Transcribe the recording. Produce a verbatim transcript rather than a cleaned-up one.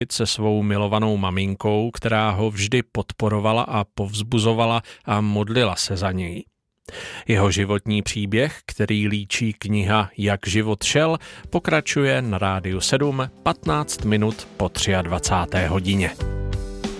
se svou milovanou maminkou, která ho vždy podporovala a povzbuzovala a modlila se za něj. Jeho životní příběh, který líčí kniha Jak život šel, pokračuje na Rádiu sedm patnáct minut po dvacáté třetí hodině.